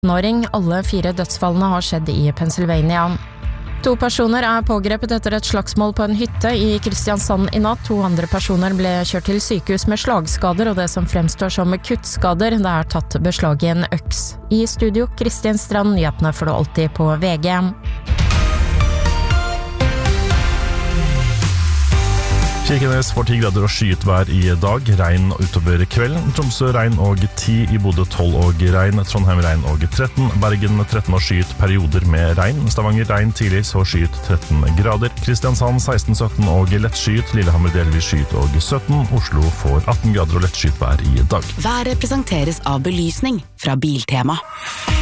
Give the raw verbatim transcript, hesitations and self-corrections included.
åring. Alle fire dødsfallene har skjedd i Pennsylvania. To personer er pågrepet etter et slagsmål på en hytte i Kristiansand i natt. To andre personer ble kjørt til sykehus med slagskader og det som fremstår som kuttskader. Det er tatt beslag i en øks. I studio, Kristin Strand, nyhetene får du alltid på V G. Kirkenes får ti grader og skyet vær i dag, regn utover kvelden. Tromsø regn og ti, i Bodø tolv og regn, Trondheim regn og tretten, Bergen tretten og skyet perioder med regn, Stavanger regn tidlig så skyet tretten grader, Kristiansand seksten sytten og lett skyet, Lillehammer delvis skyet og sytten, Oslo får atten grader og lett skyet vær i dag. Været presenteres av belysning fra Biltema.